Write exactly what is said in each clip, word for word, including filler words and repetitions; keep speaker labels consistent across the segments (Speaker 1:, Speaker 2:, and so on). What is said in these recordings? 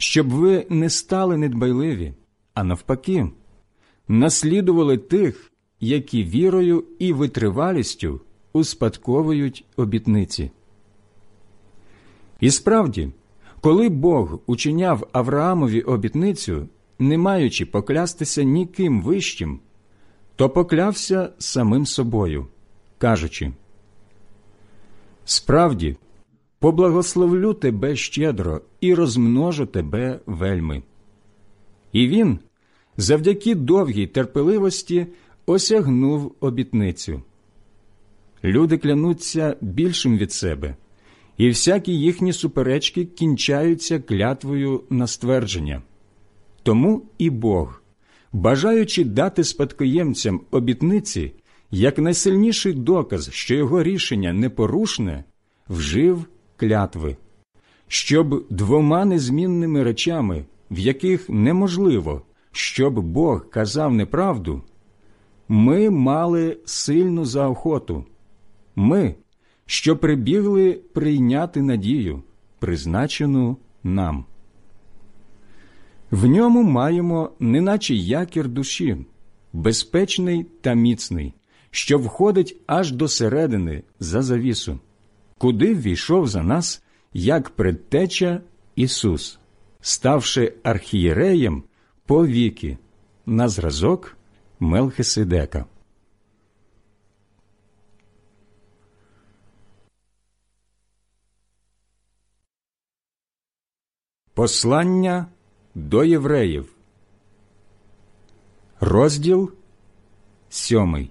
Speaker 1: щоб ви не стали недбайливі, а навпаки, наслідували тих, які вірою і витривалістю успадковують обітниці. І справді, коли Бог учиняв Авраамові обітницю, не маючи поклястися ніким вищим, то поклявся самим собою, кажучи: «Справді, поблагословлю тебе щедро і розмножу тебе вельми». І він, завдяки довгій терпеливості, осягнув обітницю. Люди клянуться більшим від себе, і всякі їхні суперечки кінчаються клятвою на ствердження. Тому і Бог, бажаючи дати спадкоємцям обітниці, як найсильніший доказ, що його рішення непорушне, вжив клятви, щоб двома незмінними речами, в яких неможливо, щоб Бог казав неправду, ми мали сильну заохоту, ми, що прибігли прийняти надію, призначену нам. В ньому маємо неначе якір душі, безпечний та міцний, що входить аж до середини за завісу, куди ввійшов за нас, як предтеча Ісус, ставши архієреєм по віки, на зразок Мелхиседека. Послання до євреїв. Розділ сьомий.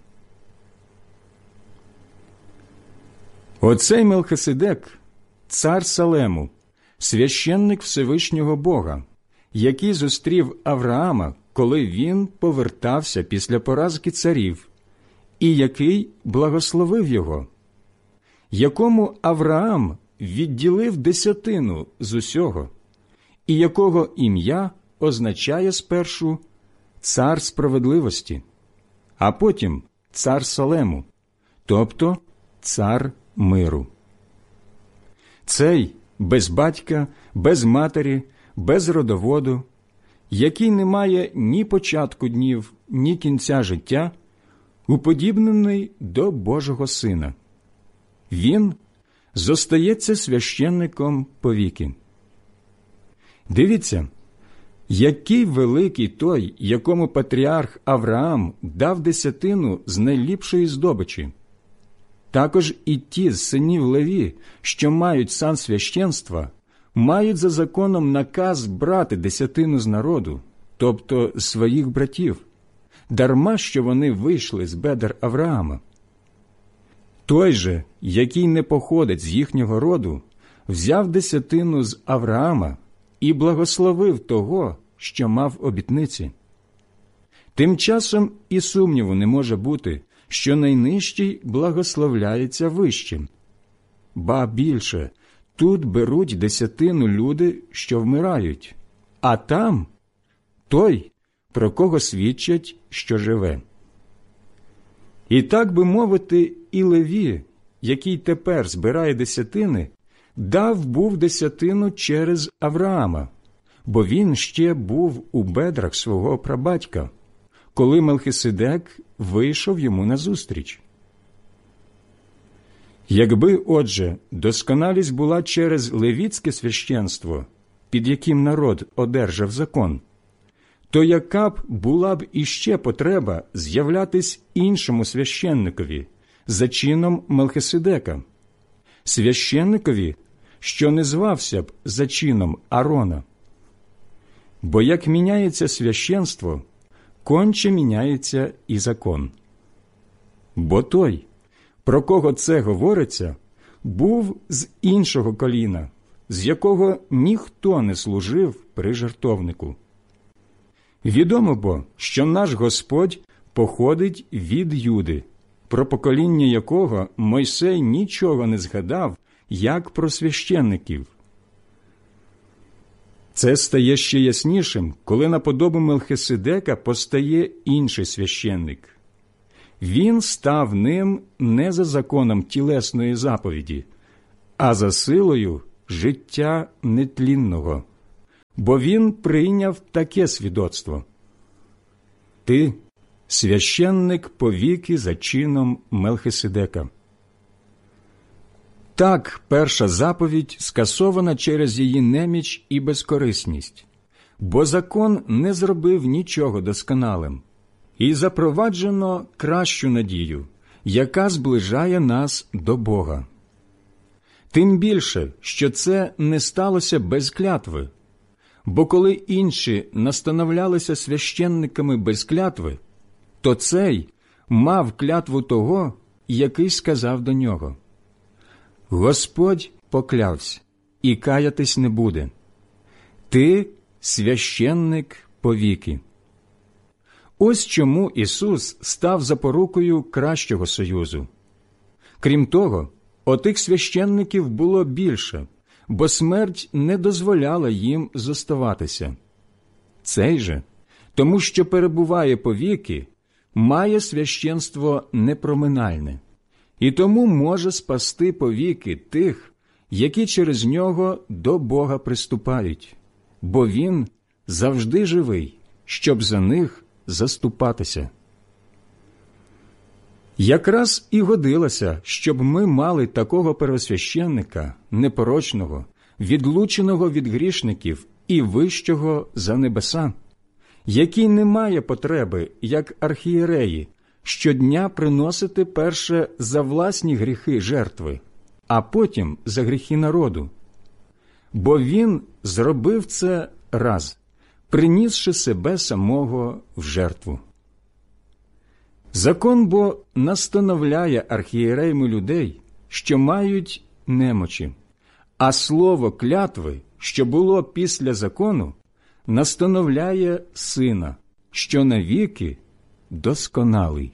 Speaker 1: Оцей Мелхиседек, цар Салему, священник Всевишнього Бога, який зустрів Авраама, коли він повертався після поразки царів, і який благословив його, якому Авраам відділив десятину з усього, і якого ім'я означає спершу «цар справедливості», а потім «цар Салему», тобто «цар миру». Цей без батька, без матері, без родоводу, який не має ні початку днів, ні кінця життя, уподібнений до Божого Сина. Він зостається священником повіки. Дивіться, який великий той, якому патріарх Авраам дав десятину з найліпшої здобичі. Також і ті з синів Леві, що мають сан священства, мають за законом наказ брати десятину з народу, тобто своїх братів, дарма що вони вийшли з бедер Авраама. Той же, який не походить з їхнього роду, взяв десятину з Авраама і благословив того, що мав обітниці. Тим часом і сумніву не може бути, що найнижчий благословляється вищим. Ба більше, тут беруть десятину люди, що вмирають, а там той, про кого свідчать, що живе. І так би мовити, і Леві, який тепер збирає десятини, дав був десятину через Авраама, бо він ще був у бедрах свого прабатька, коли Мелхиседек вийшов йому назустріч. Якби, отже, досконалість була через левітське священство, під яким народ одержав закон, то яка б була б іще потреба з'являтись іншому священникові за чином Мелхиседека, священникові, що не звався б за чином Арона? Бо як міняється священство, конче міняється і закон. Бо той, про кого це говориться, був з іншого коліна, з якого ніхто не служив при жертовнику. Відомо бо, що наш Господь походить від Юди, про покоління якого Мойсей нічого не згадав, як про священників. Це стає ще яснішим, коли на подобу Мелхиседека постає інший священник. Він став ним не за законом тілесної заповіді, а за силою життя нетлінного, бо він прийняв таке свідоцтво: ти – священник повіки за чином Мелхиседека. Так, перша заповідь скасована через її неміч і безкорисність, бо закон не зробив нічого досконалим, і запроваджено кращу надію, яка зближає нас до Бога. Тим більше, що це не сталося без клятви, бо коли інші настановлялися священниками без клятви, то цей мав клятву того, який сказав до нього: «Господь поклявся, і каятись не буде. Ти – священник повіки». Ось чому Ісус став запорукою кращого союзу. Крім того, отих священників було більше, бо смерть не дозволяла їм зоставатися. Цей же, тому що перебуває повіки, має священство непроминальне, і тому може спасти повіки тих, які через нього до Бога приступають, бо Він завжди живий, щоб за них заступатися. Якраз і годилося, щоб ми мали такого первосвященника, непорочного, відлученого від грішників і вищого за небеса, який не має потреби, як архієреї, щодня приносити перше за власні гріхи жертви, а потім за гріхи народу. Бо він зробив це раз, принісши себе самого в жертву. Закон бо настановляє архієреями людей, що мають немочі, а слово клятви, що було після закону, настановляє Сина, що навіки досконалий.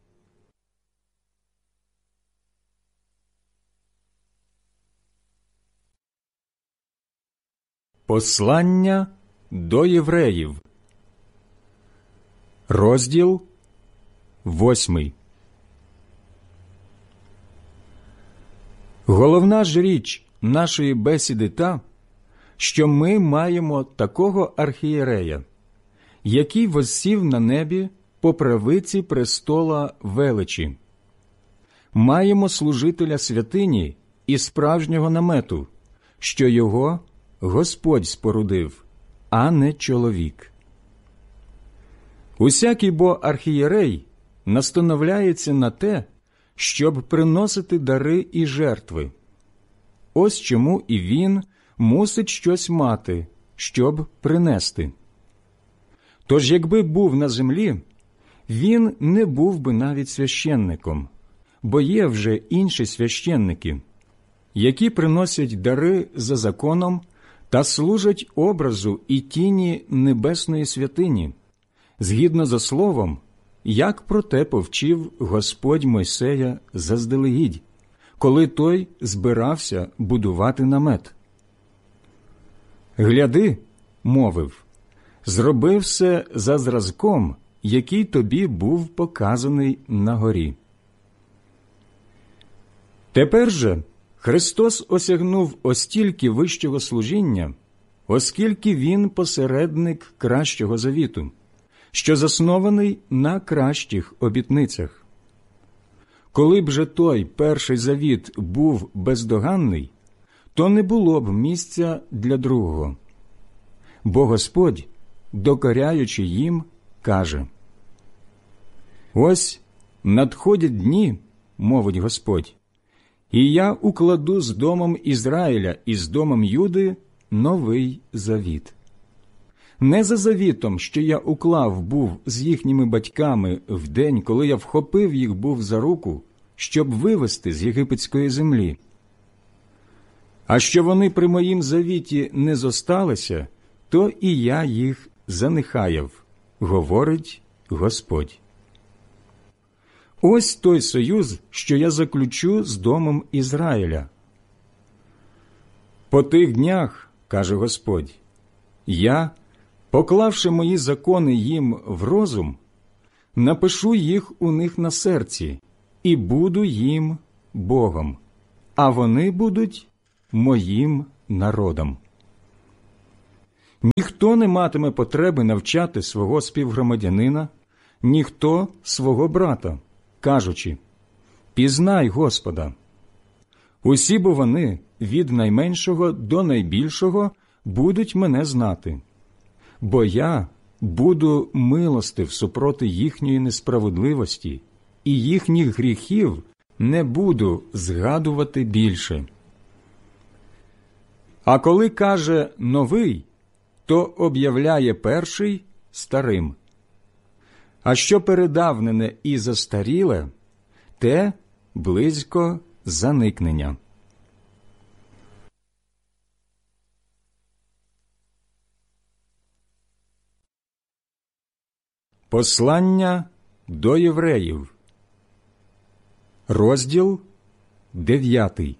Speaker 1: Послання до євреїв. Розділ восьмий. Головна ж річ нашої бесіди та, що ми маємо такого архієрея, який воссів на небі по правиці престола величі. Маємо служителя святині і справжнього намету, що його Господь спорудив, а не чоловік. Усякий бо архієрей настановляється на те, щоб приносити дари і жертви. Ось чому і він мусить щось мати, щоб принести. Тож, якби був на землі, він не був би навіть священником, бо є вже інші священники, які приносять дари за законом та служать образу і тіні небесної святині, згідно за словом, як про те повчив Господь Мойсея заздалегідь, коли той збирався будувати намет. «Гляди, – мовив, – зроби все за зразком, який тобі був показаний на горі». Тепер же Христос осягнув остільки вищого служіння, оскільки Він посередник кращого завіту, що заснований на кращих обітницях. Коли б же той перший завіт був бездоганний, то не було б місця для другого. Бо Господь, докоряючи їм, каже: «Ось надходять дні, – мовить Господь, – і я укладу з домом Ізраїля і з домом Юди новий завіт. Не за завітом, що я уклав був з їхніми батьками в день, коли я вхопив їх був за руку, щоб вивести з єгипетської землі. А що вони при моїм завіті не зосталися, то і я їх занехаяв, говорить Господь. Ось той союз, що я заключу з домом Ізраїля. По тих днях, каже Господь, я, поклавши мої закони їм в розум, напишу їх у них на серці і буду їм Богом, а вони будуть моїм народом. Ніхто не матиме потреби навчати свого співгромадянина, ніхто свого брата, кажучи: «Пізнай Господа». Усі бо вони, від найменшого до найбільшого, будуть мене знати, бо я буду милостив супроти їхньої несправедливості, і їхніх гріхів не буду згадувати більше. А коли каже «новий», то об'являє перший старим. А що передавнене і застаріле, те близько заникнення. Послання до євреїв, розділ дев'ятий.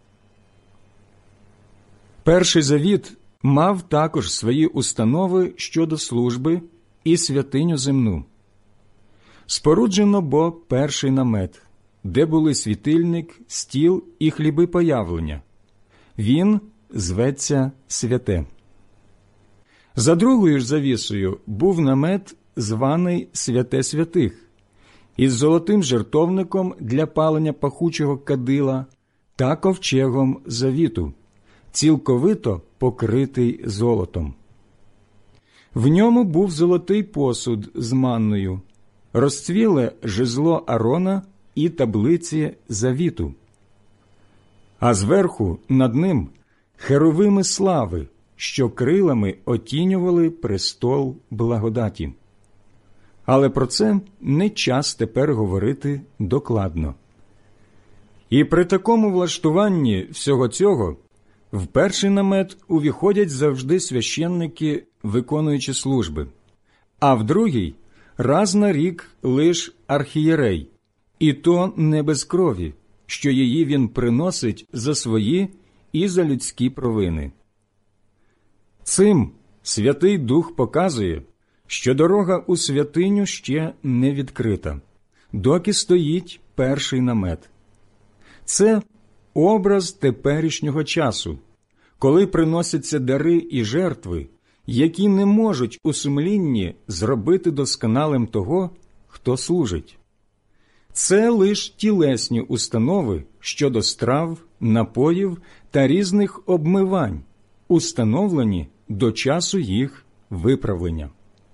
Speaker 1: Перший завіт мав також свої установи щодо служби і святиню земну. Споруджено бо перший намет, де були світильник, стіл і хліби появлення. Він зветься святе. За другою ж завісою був намет, званий святе святих, із золотим жертовником для палення пахучого кадила та ковчегом завіту, цілковито покритий золотом. В ньому був золотий посуд з манною, розцвіле жезло Арона і таблиці завіту. А зверху над ним херовими слави, що крилами отінювали престол благодаті. Але про це не час тепер говорити докладно. І при такому влаштуванні всього цього в перший намет увіходять завжди священники, виконуючи служби, а в другий – раз на рік лиш архієрей, і то не без крові, що її він приносить за свої і за людські провини. Цим Святий Дух показує, що дорога у святиню ще не відкрита, доки стоїть перший намет. Це образ теперішнього часу, коли приносяться дари і жертви, які не можуть у сумлінні зробити досконалим того, хто служить. Це лиш тілесні установи щодо страв, напоїв та різних обмивань, установлені до часу їх виправлення.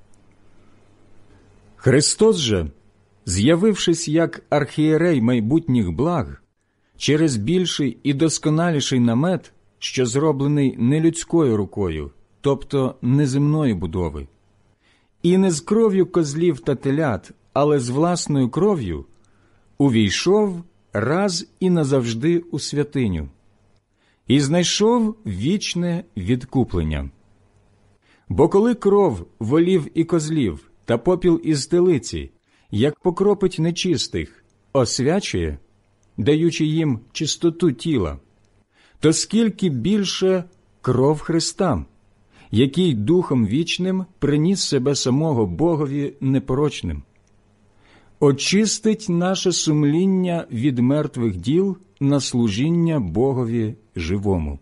Speaker 1: Христос же, з'явившись як архієрей майбутніх благ, через більший і досконаліший намет, що зроблений не людською рукою, тобто неземної будови, і не з кров'ю козлів та телят, але з власною кров'ю, увійшов раз і назавжди у святиню, і знайшов вічне відкуплення. Бо коли кров волів і козлів та попіл із телиці, як покропить нечистих, освячує, даючи їм чистоту тіла, то скільки більше кров Христа, який Духом Вічним приніс себе самого Богові непорочним, очистить наше сумління від мертвих діл на служіння Богові живому.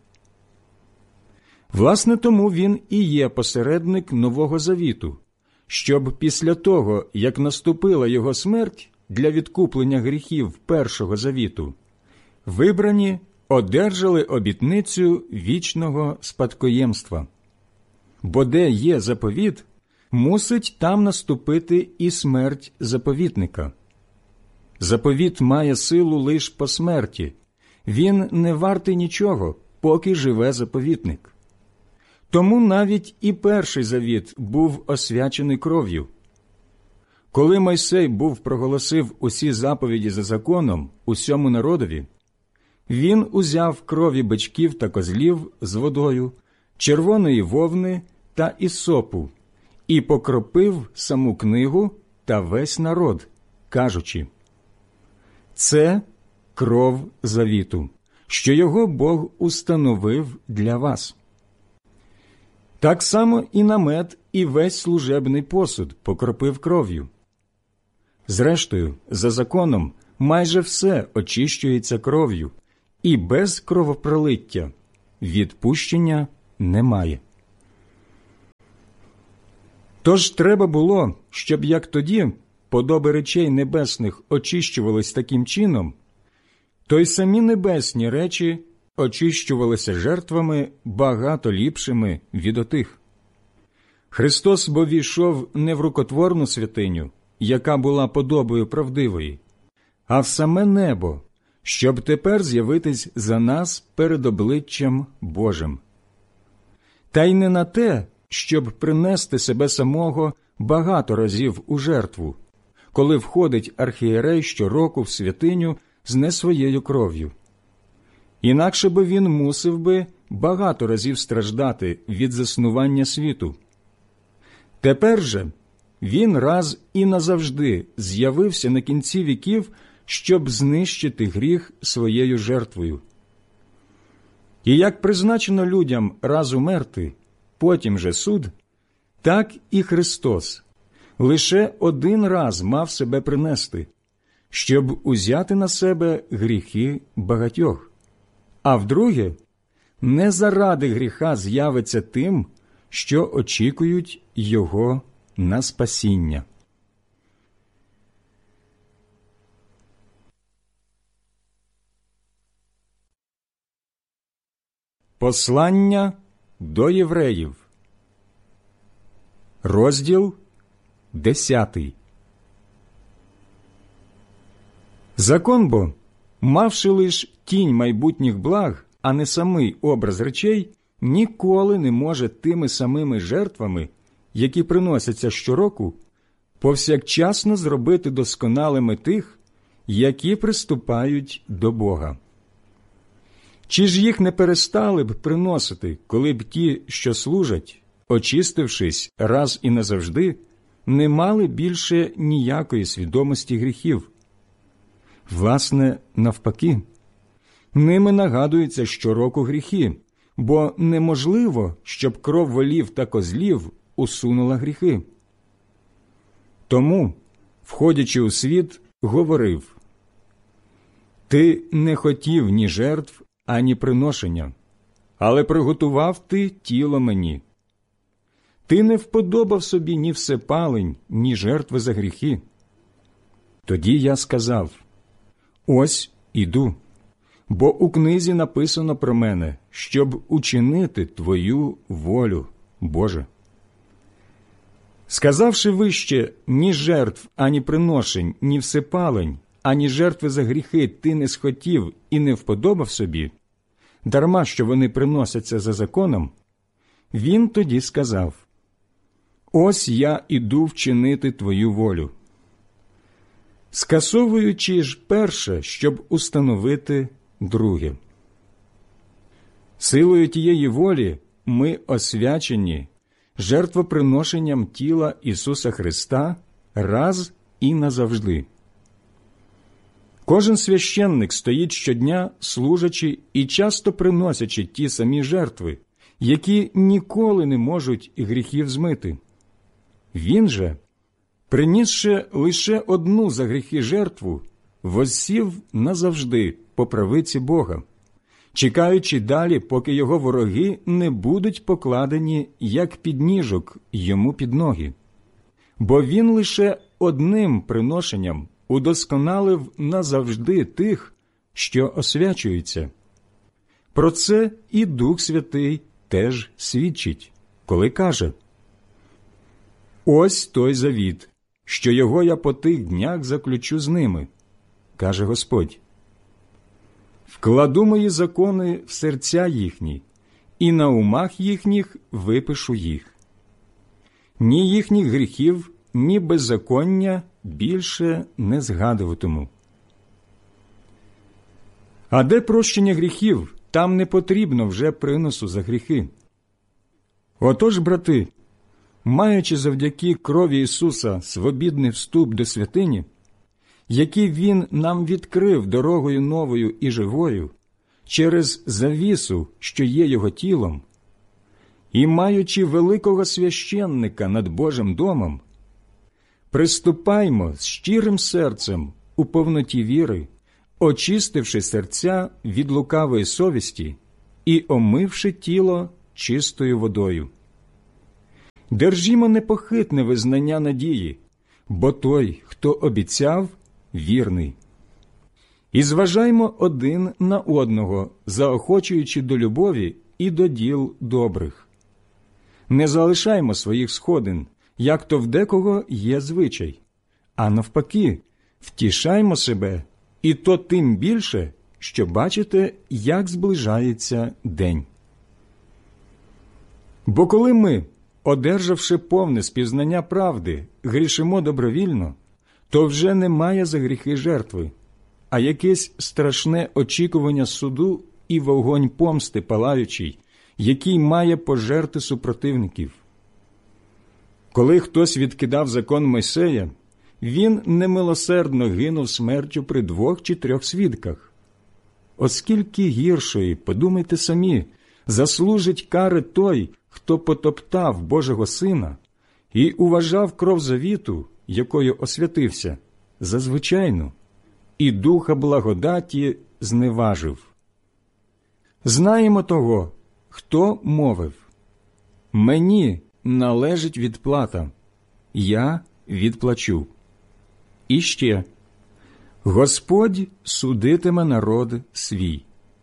Speaker 1: Власне, тому він і є посередник Нового Завіту, щоб після того, як наступила його смерть для відкуплення гріхів Першого Завіту, вибрані одержали обітницю вічного спадкоємства. Бо де є заповіт, мусить там наступити і смерть заповітника. Заповіт має силу лише по смерті, він не вартий нічого, поки живе заповітник. Тому навіть і Перший Завіт був освячений кров'ю. Коли Мойсей був проголосив усі заповіді за законом усьому народові, він узяв крові бичків та козлів з водою, червоної вовни та ісопу і покропив саму книгу та весь народ, кажучи: «Це кров завіту, що його Бог установив для вас». Так само і намет, і весь служебний посуд покропив кров'ю. Зрештою, за законом майже все очищується кров'ю, і без кровопролиття відпущення немає. Тож треба було, щоб як тоді подоби речей небесних очищувались таким чином, то й самі небесні речі очищувалися жертвами багато ліпшими від отих. Христос бо війшов не в рукотворну святиню, яка була подобою правдивої, а в саме небо, щоб тепер з'явитись за нас перед обличчям Божим. Та й не на те, щоб принести себе самого багато разів у жертву, коли входить архієрей щороку в святиню з не своєю кров'ю. Інакше би він мусив би багато разів страждати від заснування світу. Тепер же він раз і назавжди з'явився на кінці віків, щоб знищити гріх своєю жертвою. І як призначено людям раз умерти, потім же суд, так і Христос лише один раз мав себе принести, щоб узяти на себе гріхи багатьох, а вдруге не заради гріха з'явиться тим, що очікують його на спасіння. Послання до євреїв, розділ десятий. Закон бо, мавши лиш тінь майбутніх благ, а не самий образ речей, ніколи не може тими самими жертвами, які приносяться щороку, повсякчасно зробити досконалими тих, які приступають до Бога. Чи ж їх не перестали б приносити, коли б ті, що служать, очистившись раз і назавжди, не мали більше ніякої свідомості гріхів? Власне, навпаки, ними нагадуються щороку гріхи, бо неможливо, щоб кров волів та козлів усунула гріхи. Тому, входячи у світ, говорив: «Ти не хотів ні жертв, ані приношення, але приготував ти тіло мені. Ти не вподобав собі ні всепалень, ні жертви за гріхи. Тоді я сказав: ось іду, бо у книзі написано про мене, щоб учинити твою волю, Боже». Сказавши вище, ні жертв, ані приношень, ні всепалень, ані жертви за гріхи ти не схотів і не вподобав собі, дарма що вони приносяться за законом, він тоді сказав: «Ось я іду вчинити твою волю», скасовуючи ж перше, щоб установити друге. Силою тієї волі ми освячені жертвоприношенням тіла Ісуса Христа раз і назавжди. Кожен священник стоїть щодня, служачи і часто приносячи ті самі жертви, які ніколи не можуть гріхів змити. Він же, принісши лише одну за гріхи жертву, воссів назавжди по правиці Бога, чекаючи далі, поки його вороги не будуть покладені, як підніжок, йому під ноги. Бо він лише одним приношенням удосконалив назавжди тих, що освячуються. Про це і Дух Святий теж свідчить, коли каже: «Ось той завіт, що його я по тих днях заключу з ними, каже Господь. Вкладу мої закони в серця їхні, і на умах їхніх випишу їх. Ні їхніх гріхів, ні беззаконня більше не згадуватиму». А де прощення гріхів, там не потрібно вже приносу за гріхи. Отож, брати, маючи завдяки крові Ісуса свобідний вступ до святині, який Він нам відкрив дорогою новою і живою, через завісу, що є Його тілом, і маючи великого священника над Божим домом, приступаймо з щирим серцем у повноті віри, очистивши серця від лукавої совісті і омивши тіло чистою водою. Держімо непохитне визнання надії, бо той, хто обіцяв, вірний. І зважаймо один на одного, заохочуючи до любові і до діл добрих. Не залишаймо своїх сходин, як то в декого є звичай, а навпаки, втішаймо себе, і то тим більше, що бачите, як зближається день. Бо коли ми, одержавши повне спізнання правди, грішимо добровільно, то вже немає за гріхи жертви, а якесь страшне очікування суду і вогонь помсти палаючий, який має пожерти супротивників. Коли хтось відкидав закон Мойсея, він немилосердно гинув смертю при двох чи трьох свідках. Оскільки гіршої, подумайте самі, заслужить кари той, хто потоптав Божого Сина і уважав кров завіту, якою освятився, за звичайну, і духа благодаті зневажив. Знаємо того, хто мовив: «Мені належить відплата, я відплачу». І ще: «Господь судитиме народ свій».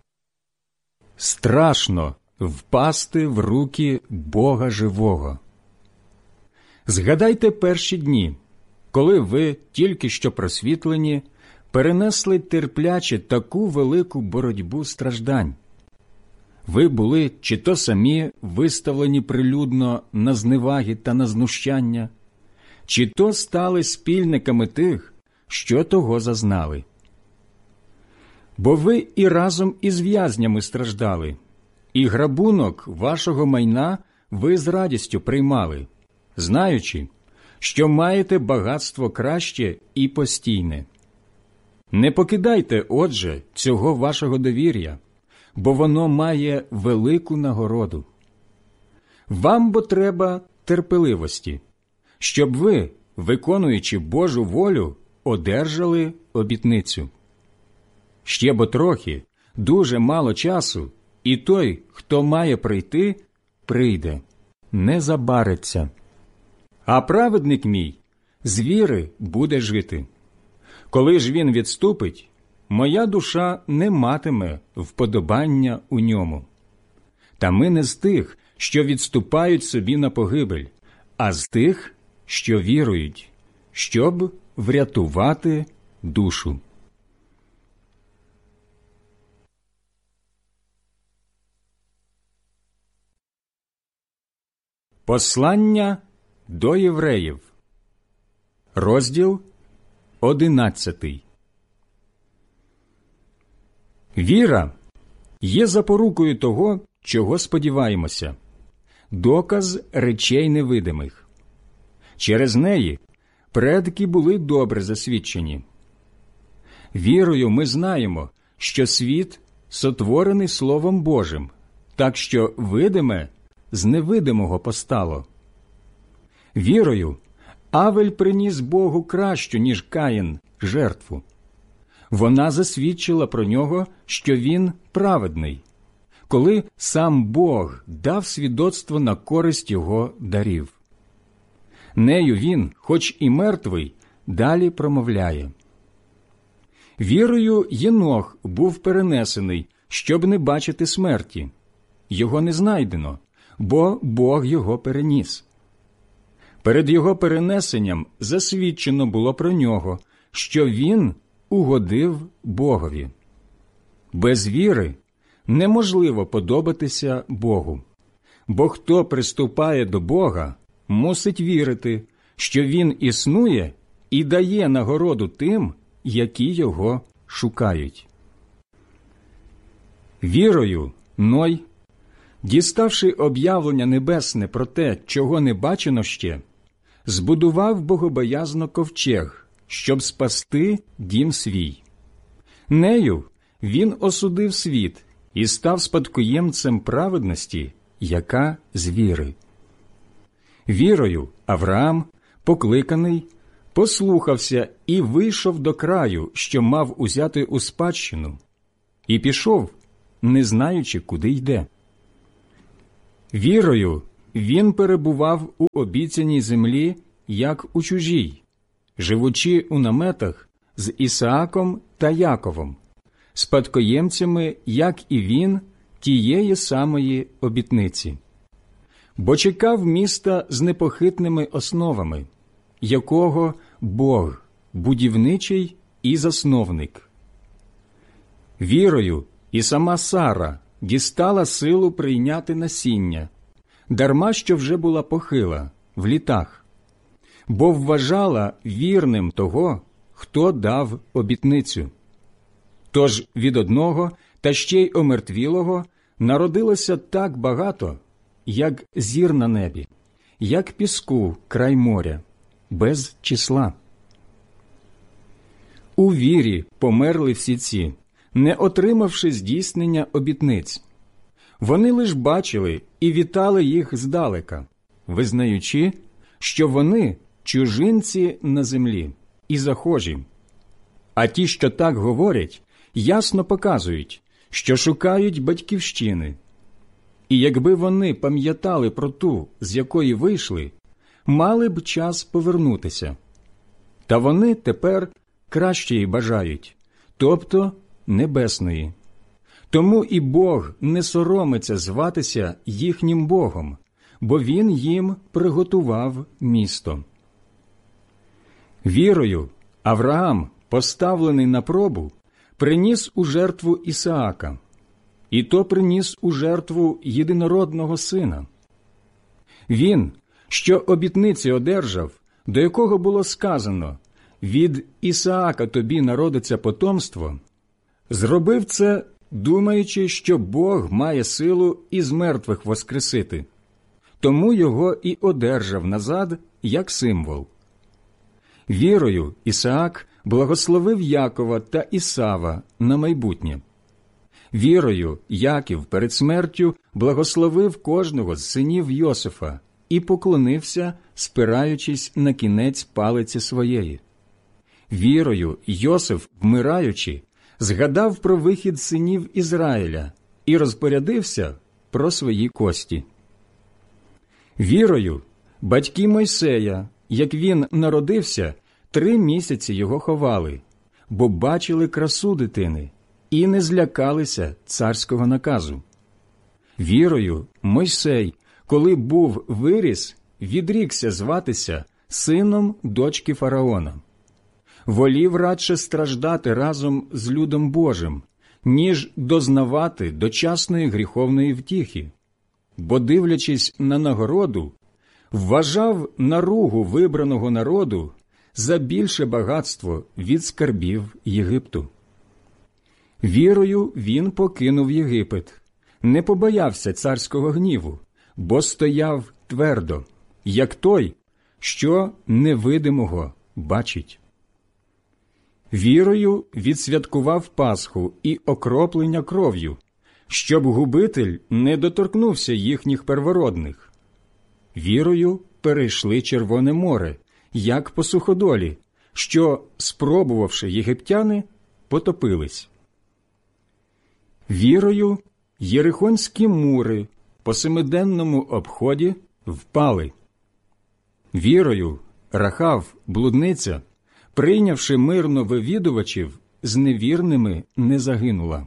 Speaker 1: Страшно впасти в руки Бога живого. Згадайте перші дні, коли ви, тільки що просвітлені, перенесли терпляче таку велику боротьбу страждань. Ви були чи то самі виставлені прилюдно на зневаги та на знущання, чи то стали спільниками тих, що того зазнали. Бо ви і разом із в'язнями страждали, і грабунок вашого майна ви з радістю приймали, знаючи, що маєте багатство краще і постійне. Не покидайте, отже, цього вашого довір'я, бо воно має велику нагороду. Вам бо треба терпеливості, щоб ви, виконуючи Божу волю, одержали обітницю. Ще бо трохи, дуже мало часу, і той, хто має прийти, прийде, не забариться. А праведник мій з віри буде жити. Коли ж він відступить, моя душа не матиме вподобання у ньому. Та ми не з тих, що відступають собі на погибель, а з тих, що вірують, щоб врятувати душу. Послання до євреїв, розділ одинадцятий. Віра є запорукою того, чого сподіваємося, доказ речей невидимих. Через неї предки були добре засвідчені. Вірою ми знаємо, що світ сотворений Словом Божим, так що видиме з невидимого постало. Вірою Авель приніс Богу кращу, ніж Каїн, жертву. Вона засвідчила про нього, що він праведний, коли сам Бог дав свідоцтво на користь його дарів. Нею він, хоч і мертвий, далі промовляє. Вірою Єнох був перенесений, щоб не бачити смерті. Його не знайдено, бо Бог його переніс. Перед його перенесенням засвідчено було про нього, що він угодив Богові. Без віри неможливо подобатися Богу, бо хто приступає до Бога, мусить вірити, що Він існує і дає нагороду тим, які його шукають. Вірою Ной, діставши об'явлення небесне про те, чого не бачено ще, збудував богобоязно ковчег, щоб спасти дім свій. Нею він осудив світ і став спадкоємцем праведності, яка з віри. Вірою Авраам, покликаний, послухався і вийшов до краю, що мав узяти у спадщину, і пішов, не знаючи, куди йде. Вірою він перебував у обіцяній землі, як у чужій, живучи у наметах з Ісааком та Яковом, спадкоємцями, як і він, тієї самої обітниці. Бо чекав міста з непохитними основами, якого Бог, будівничий і засновник. Вірою і сама Сара дістала силу прийняти насіння, дарма що вже була похила в літах, бо вважала вірним того, хто дав обітницю. Тож від одного, та ще й омертвілого, народилося так багато, як зір на небі, як піску край моря, без числа. У вірі померли всі ці, не отримавши здійснення обітниць. Вони лиш бачили і вітали їх здалека, визнаючи, що вони чужинці на землі і захожі. А ті, що так говорять, ясно показують, що шукають батьківщини. І якби вони пам'ятали про ту, з якої вийшли, мали б час повернутися. Та вони тепер кращої бажають, тобто небесної. Тому і Бог не соромиться зватися їхнім Богом, бо Він їм приготував місто. Вірою Авраам, поставлений на пробу, приніс у жертву Ісаака, і то приніс у жертву єдинородного сина. Він, що обітниці одержав, до якого було сказано «Від Ісаака тобі народиться потомство», зробив це, думаючи, що Бог має силу із мертвих воскресити, тому його і одержав назад як символ. Вірою Ісаак благословив Якова та Ісава на майбутнє. Вірою Яків перед смертю благословив кожного з синів Йосифа і поклонився, спираючись на кінець палиці своєї. Вірою Йосиф, вмираючи, згадав про вихід синів Ізраїля і розпорядився про свої кості. Вірою батьки Мойсея, як він народився, три місяці його ховали, бо бачили красу дитини і не злякалися царського наказу. Вірою Мойсей, коли був виріс, відрікся зватися сином дочки фараона. Волів радше страждати разом з людом Божим, ніж дознавати дочасної гріховної втіхи, бо, дивлячись на нагороду, вважав наругу вибраного народу за більше багатство від скарбів Єгипту. Вірою він покинув Єгипет, не побоявся царського гніву, бо стояв твердо, як той, що невидимого бачить. Вірою відсвяткував Пасху і окроплення кров'ю, щоб губитель не доторкнувся їхніх первородних. Вірою перейшли Червоне море, як по суходолі, що, спробувавши єгиптяни, потопились. Вірою єрихонські мури по семиденному обході впали. Вірою Рахав, блудниця, прийнявши мирно вивідувачів, з невірними не загинула.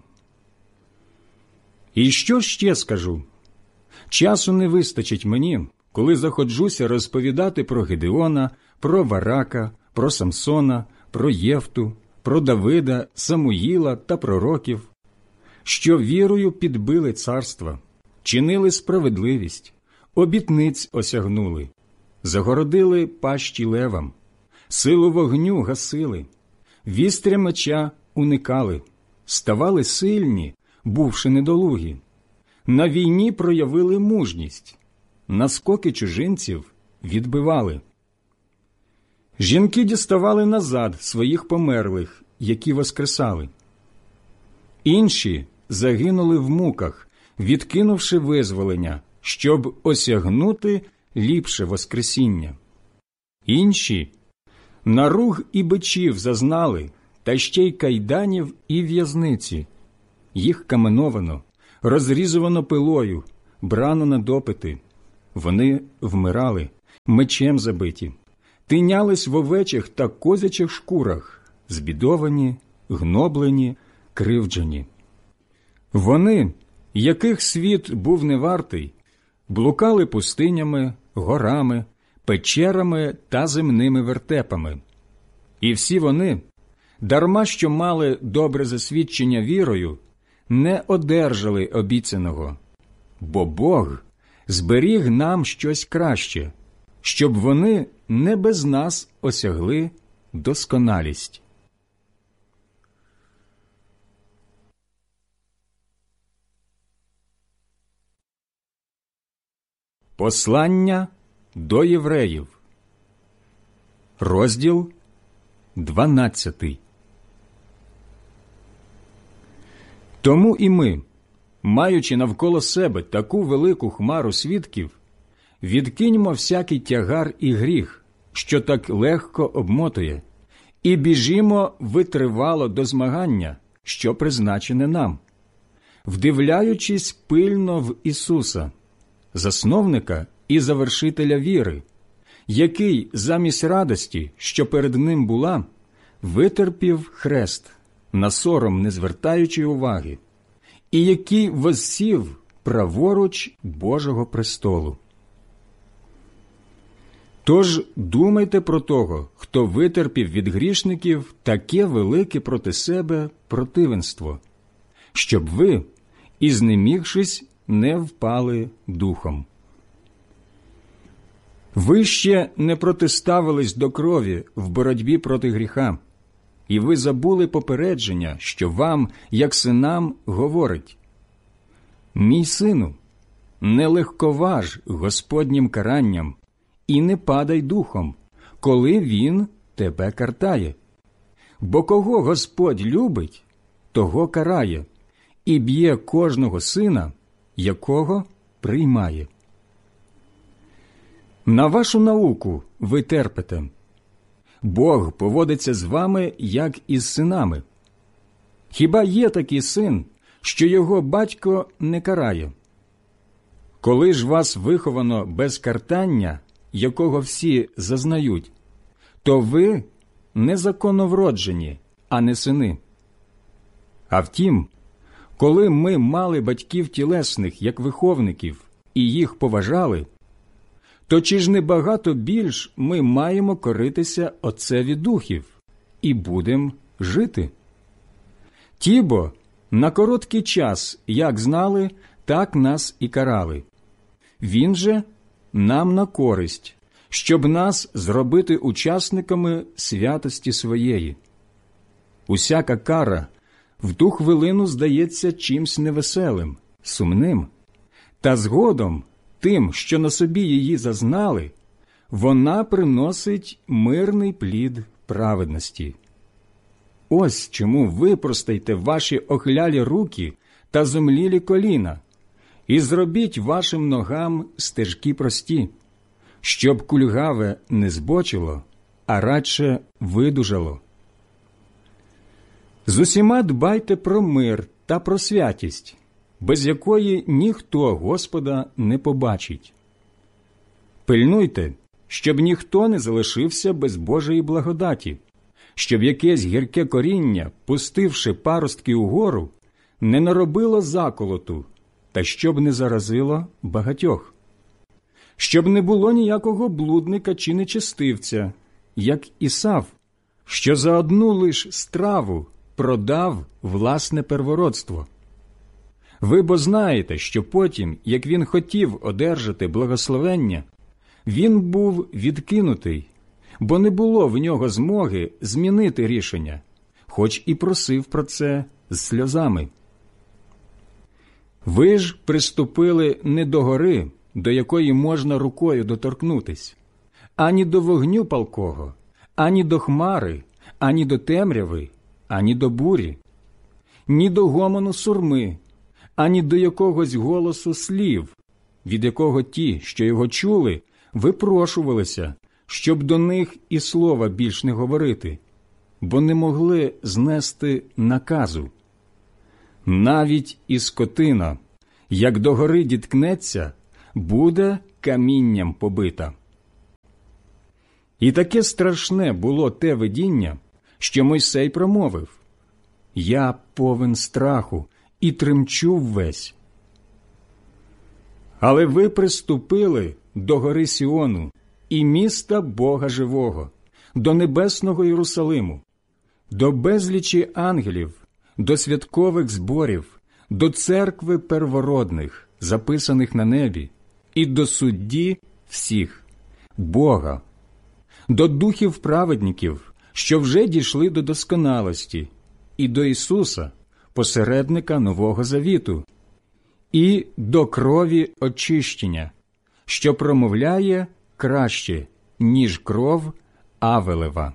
Speaker 1: І що ще скажу? Часу не вистачить мені, коли заходжуся розповідати про Гедеона, про Варака, про Самсона, про Єфту, про Давида, Самуїла та пророків, що вірою підбили царства, чинили справедливість, обітниць осягнули, загородили пащі левам, силу вогню гасили, вістря меча уникали, ставали сильні, бувши недолугі, на війні проявили мужність, наскоки чужинців відбивали. Жінки діставали назад своїх померлих, які воскресали. Інші загинули в муках, відкинувши визволення, щоб осягнути ліпше воскресіння. Інші наруг і бичів зазнали, та ще й кайданів і в'язниці. Їх каменовано, розрізувано пилою, брано на допити. Вони вмирали, мечем забиті, тинялись в овечих та козячих шкурах, збідовані, гноблені, кривджені. Вони, яких світ був не вартий, блукали пустинями, горами, печерами та земними вертепами. І всі вони, дарма що мали добре засвідчення вірою, не одержали обіцяного, бо Бог зберіг нам щось краще, щоб вони не без нас осягли досконалість. Послання до євреїв, розділ дванадцятий. Тому і ми, маючи навколо себе таку велику хмару свідків, відкиньмо всякий тягар і гріх, що так легко обмотує, і біжімо витривало до змагання, що призначене нам, вдивляючись пильно в Ісуса, засновника і завершителя віри, який замість радості, що перед ним була, витерпів хрест, на сором не звертаючи уваги, і який воссів праворуч Божого престолу. Тож думайте про того, хто витерпів від грішників таке велике проти себе противенство, щоб ви, і знемігшись, не впали духом. Ви ще не протиставились до крові в боротьбі проти гріха, і ви забули попередження, що вам, як синам, говорить: «Мій сину, не легковаж Господнім каранням, і не падай духом, коли Він тебе картає. Бо кого Господь любить, того карає, і б'є кожного сина, якого приймає». На вашу науку ви терпите. Бог поводиться з вами, як із синами. Хіба є такий син, що його батько не карає? Коли ж вас виховано без картання, якого всі зазнають, то ви незаконно вроджені, а не сини. А втім, коли ми мали батьків тілесних, як виховників, і їх поважали, то чи ж не багато більш ми маємо коритися Отцеві духів і будем жити? Ті бо на короткий час, як знали, так нас і карали. Він же нам на користь, щоб нас зробити учасниками святості своєї. Усяка кара в ту хвилину здається чимсь невеселим, сумним, та згодом тим, що на собі її зазнали, вона приносить мирний плід праведності. Ось чому випростайте ваші охлялі руки та зомлілі коліна, і зробіть вашим ногам стежки прості, щоб кульгаве не збочило, а радше видужало. З усіма дбайте про мир та про святість, без якої ніхто Господа не побачить. Пильнуйте, щоб ніхто не залишився без Божої благодаті, щоб якесь гірке коріння, пустивши паростки угору, не наробило заколоту, та щоб не заразило багатьох. Щоб не було ніякого блудника чи нечестивця, як Ісав, що за одну лиш страву продав власне первородство. Ви бо знаєте, що потім, як він хотів одержати благословення, він був відкинутий, бо не було в нього змоги змінити рішення, хоч і просив про це з сльозами. Ви ж приступили не до гори, до якої можна рукою доторкнутись, ані до вогню палкого, ані до хмари, ані до темряви, ані до бурі, ні до гомону сурми, ані до якогось голосу слів, від якого ті, що його чули, випрошувалися, щоб до них і слова більш не говорити, бо не могли знести наказу. Навіть і скотина, як до гори діткнеться, буде камінням побита. І таке страшне було те видіння, що Мойсей промовив: «Я повен страху і тремчу ввесь». Але ви приступили до гори Сіону і міста Бога живого, до небесного Єрусалиму, до безлічі ангелів, до святкових зборів, до церкви первородних, записаних на небі, і до судді всіх, Бога, до духів праведників, що вже дійшли до досконалості, і до Ісуса, посередника Нового Завіту, і до крові очищення, що промовляє краще, ніж кров Авелева.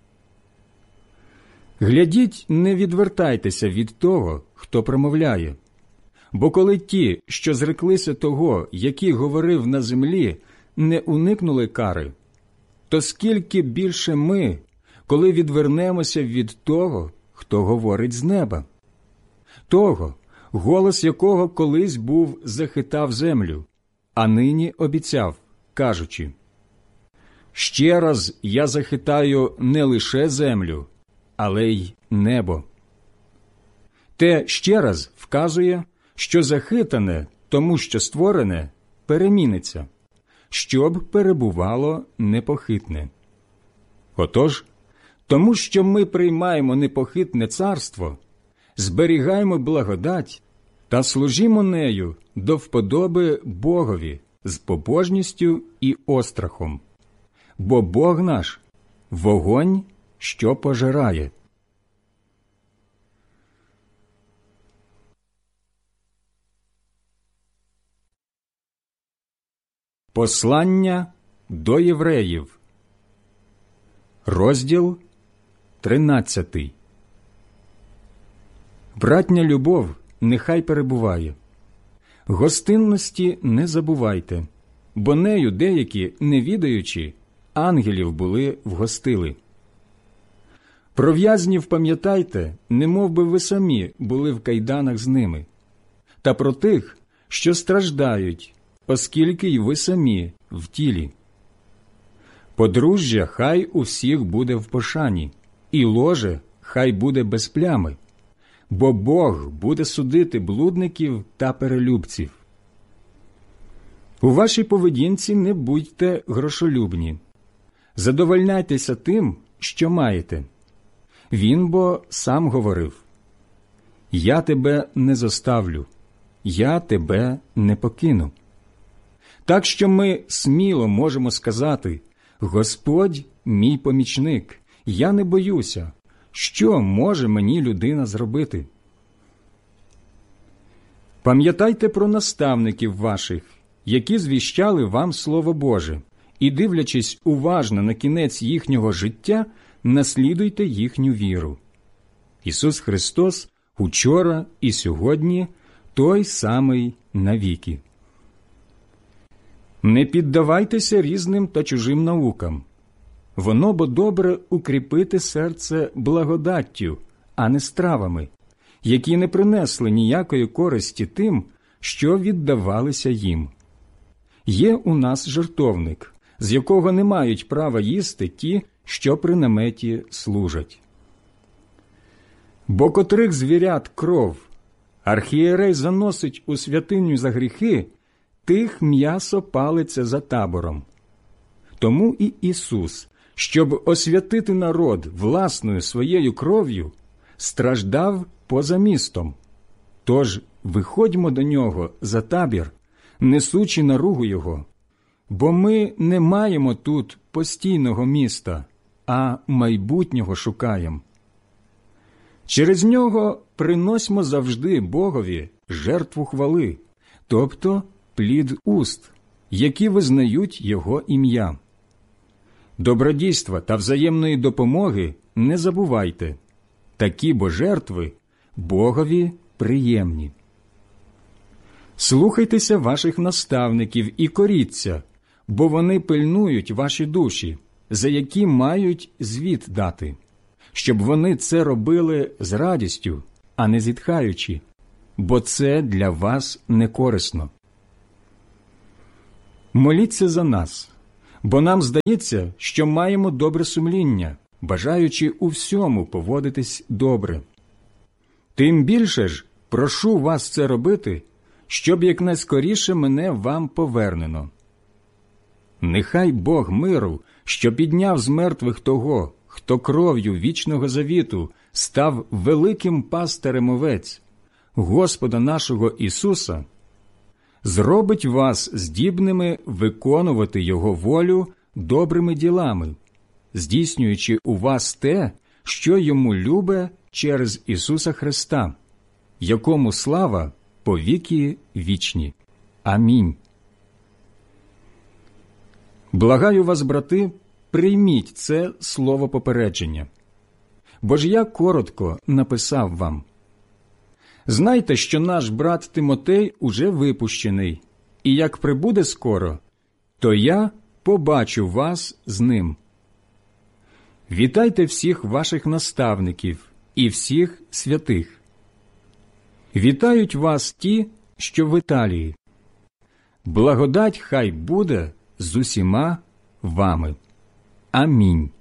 Speaker 1: Глядіть, не відвертайтеся від того, хто промовляє. Бо коли ті, що зреклися того, який говорив на землі, не уникнули кари, то скільки більше ми, коли відвернемося від того, хто говорить з неба, того, голос якого колись був захитав землю, а нині обіцяв, кажучи: «Ще раз я захитаю не лише землю, але й небо». Те «ще раз» вказує, що захитане, тому що створене, переміниться, щоб перебувало непохитне. Отож, тому що ми приймаємо непохитне царство, зберігаємо благодать та служімо нею до вподоби Богові з побожністю і острахом. Бо Бог наш – вогонь, що пожирає. Послання до євреїв. Розділ тринадцятий. Братня любов нехай перебуває. Гостинності не забувайте, бо нею деякі, не відаючи, ангелів були вгостили. Про в'язнів пам'ятайте, немов би ви самі були в кайданах з ними, та про тих, що страждають, оскільки й ви самі в тілі. Подружжя хай у всіх буде в пошані, і ложе хай буде без плями, бо Бог буде судити блудників та перелюбців. У вашій поведінці не будьте грошолюбні. Задовольняйтеся тим, що маєте. Він бо сам говорив: «Я тебе не зоставлю, я тебе не покину». Так що ми сміло можемо сказати: «Господь мій помічник, я не боюся. Що може мені людина зробити?» Пам'ятайте про наставників ваших, які звіщали вам Слово Боже, і, дивлячись уважно на кінець їхнього життя, наслідуйте їхню віру. Ісус Христос учора і сьогодні той самий навіки. Не піддавайтеся різним та чужим наукам. Воно бо добре укріпити серце благодаттю, а не стравами, які не принесли ніякої користі тим, що віддавалися їм. Є у нас жертовник, з якого не мають права їсти ті, що при наметі служать. Бо котрих звірят кров архієрей заносить у святиню за гріхи, тих м'ясо палиться за табором. Тому і Ісус, щоб освятити народ власною своєю кров'ю, страждав поза містом. Тож виходьмо до нього за табір, несучи наругу його, бо ми не маємо тут постійного міста, а майбутнього шукаємо. Через нього приносьмо завжди Богові жертву хвали, тобто плід уст, які визнають Його ім'я. Добродійства та взаємної допомоги не забувайте, такі бо жертви Богові приємні. Слухайтеся ваших наставників і коріться, бо вони пильнують ваші душі, за які мають звіт дати, щоб вони це робили з радістю, а не зітхаючи, бо це для вас не корисно. Моліться за нас, бо нам здається, що маємо добре сумління, бажаючи у всьому поводитись добре. Тим більше ж прошу вас це робити, щоб якнайскоріше мене вам повернено. Нехай Бог миру, що підняв з мертвих того, хто кров'ю вічного завіту став великим пастирем овець, Господа нашого Ісуса, зробить вас здібними виконувати Його волю добрими ділами, здійснюючи у вас те, що Йому любе через Ісуса Христа, якому слава по віки вічні. Амінь. Благаю вас, брати, прийміть це слово попередження, бо ж я коротко написав вам. Знайте, що наш брат Тимотей уже випущений, і як прибуде скоро, то я побачу вас з ним. Вітайте всіх ваших наставників і всіх святих. Вітають вас ті, що в Італії. Благодать хай буде з усіма вами. Амінь.